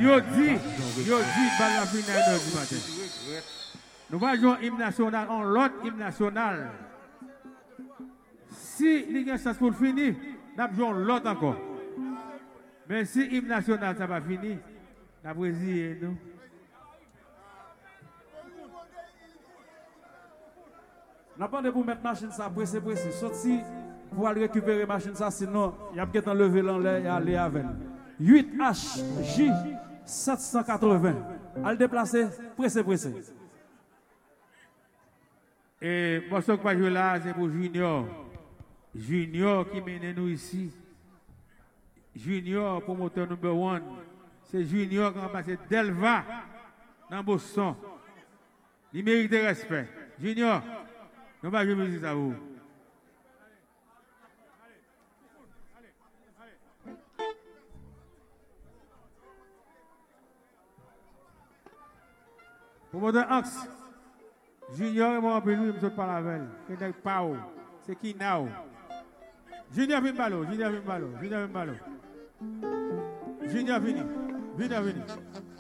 balle la fin à 1h du matin. Nous allons jouer un hymne national en l'autre hymne national. Si il y a une chance pour finir, nous allons jouer l'autre encore. Mais si l'hymne national ça va finir, nous allons essayer nous. N'a pas de pour mettre machine ça pressé. Sorti pour aller récupérer machine ça sinon il y a peut-être enlever l'enlever et aller avec. 8HJ 780. À le déplacer pressé. Et moi ce que je joue là c'est pour Junior. Junior qui mène nous ici. Junior promoteur numéro 1. C'est Junior qui a passé Delva dans Boston. Il mérite respect. Junior, nous allons jouer musique à vous. Promoteur Axe. Junior est mon appelé, je ne saute pas la veille. C'est Pao. C'est qui now? Junior vient ballot. Junior vini.